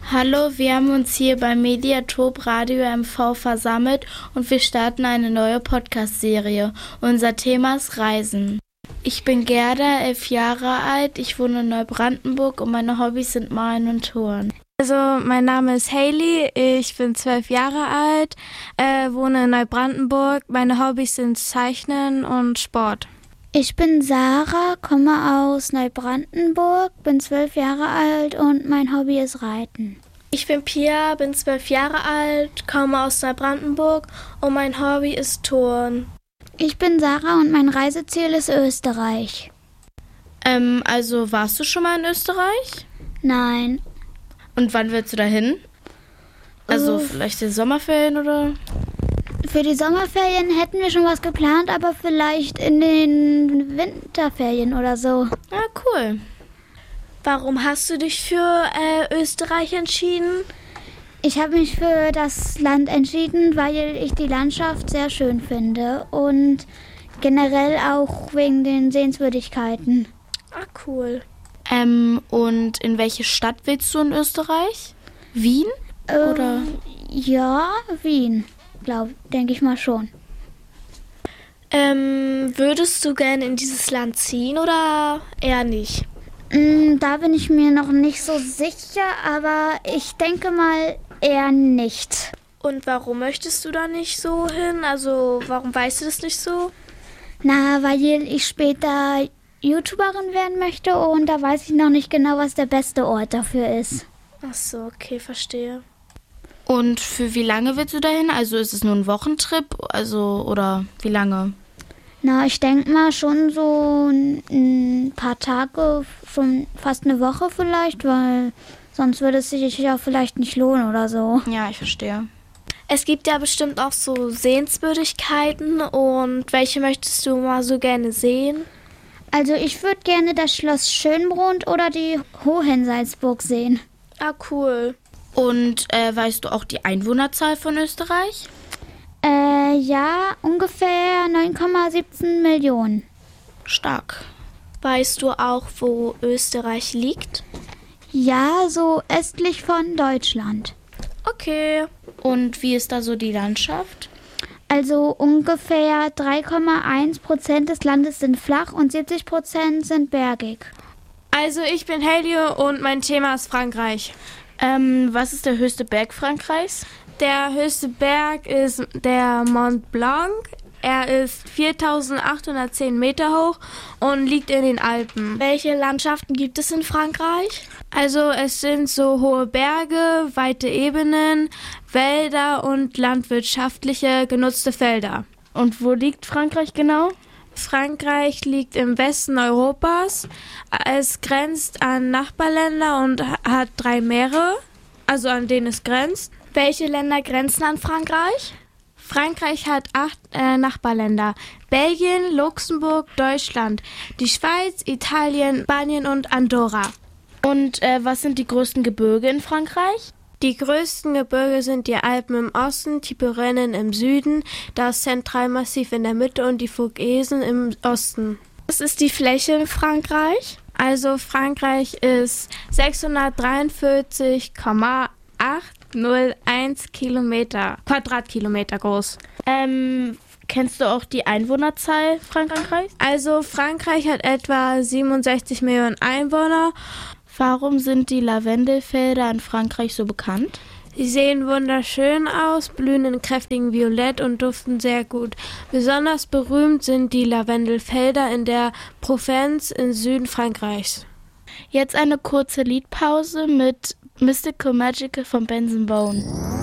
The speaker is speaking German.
Hallo, wir haben uns hier beim Mediatop Radio MV versammelt und wir starten eine neue Podcast-Serie. Unser Thema ist Reisen. Ich bin Gerda, 11 Jahre alt, ich wohne in Neubrandenburg und meine Hobbys sind Malen und Touren. Also mein Name ist Hailey, ich bin 12 Jahre alt, wohne in Neubrandenburg. Meine Hobbys sind Zeichnen und Sport. Ich bin Sarah, komme aus Neubrandenburg, bin 12 Jahre alt und mein Hobby ist Reiten. Ich bin Pia, bin 12 Jahre alt, komme aus Neubrandenburg und mein Hobby ist Turnen. Ich bin Sarah und mein Reiseziel ist Österreich. Also warst du schon mal in Österreich? Nein. Und wann willst du da hin? Also vielleicht die Sommerferien oder? Für die Sommerferien hätten wir schon was geplant, aber vielleicht in den Winterferien oder so. Ja, cool. Warum hast du dich für Österreich entschieden? Ich habe mich für das Land entschieden, weil ich die Landschaft sehr schön finde und generell auch wegen den Sehenswürdigkeiten. Ah, cool. Und in welche Stadt willst du in Österreich? Wien? Oder? Ja, Wien. Denke ich mal schon. Würdest du gerne in dieses Land ziehen oder eher nicht? Da bin ich mir noch nicht so sicher, aber ich denke mal eher nicht. Und warum möchtest du da nicht so hin? Also warum weißt du das nicht so? Na, weil ich später YouTuberin werden möchte und da weiß ich noch nicht genau, was der beste Ort dafür ist. Ach so, okay, verstehe. Und für wie lange willst du dahin? Also ist es nur ein Wochentrip? Oder wie lange? Na, ich denke mal schon so ein paar Tage, schon fast eine Woche vielleicht, weil sonst würde es sich ja vielleicht nicht lohnen oder so. Ja, ich verstehe. Es gibt ja bestimmt auch so Sehenswürdigkeiten und welche möchtest du mal so gerne sehen? Also ich würde gerne das Schloss Schönbrunn oder die Hohensalzburg sehen. Ah, cool. Und weißt du auch die Einwohnerzahl von Österreich? Ja, ungefähr 9,17 Millionen. Stark. Weißt du auch, wo Österreich liegt? Ja, so östlich von Deutschland. Okay. Und wie ist da so die Landschaft? Also ungefähr 3,1% des Landes sind flach und 70% sind bergig. Also ich bin Hailey und mein Thema ist Frankreich. Was ist der höchste Berg Frankreichs? Der höchste Berg ist der Mont Blanc. Er ist 4.810 Meter hoch und liegt in den Alpen. Welche Landschaften gibt es in Frankreich? Also es sind so hohe Berge, weite Ebenen, Wälder und landwirtschaftliche genutzte Felder. Und wo liegt Frankreich genau? Frankreich liegt im Westen Europas. Es grenzt an Nachbarländer und hat 3 Meere, also an denen es grenzt. Welche Länder grenzen an Frankreich? Frankreich hat 8 Nachbarländer. Belgien, Luxemburg, Deutschland, die Schweiz, Italien, Spanien und Andorra. Und was sind die größten Gebirge in Frankreich? Die größten Gebirge sind die Alpen im Osten, die Pyrenäen im Süden, das Zentralmassiv in der Mitte und die Vogesen im Osten. Was ist die Fläche in Frankreich? Also Frankreich ist 643,801 Quadratkilometer groß. Kennst du auch die Einwohnerzahl Frankreichs? Also Frankreich hat etwa 67 Millionen Einwohner. Warum sind die Lavendelfelder in Frankreich so bekannt? Sie sehen wunderschön aus, blühen in kräftigem Violett und duften sehr gut. Besonders berühmt sind die Lavendelfelder in der Provence im Süden Frankreichs. Jetzt eine kurze Liedpause mit Mystical Magical von Benson Boone.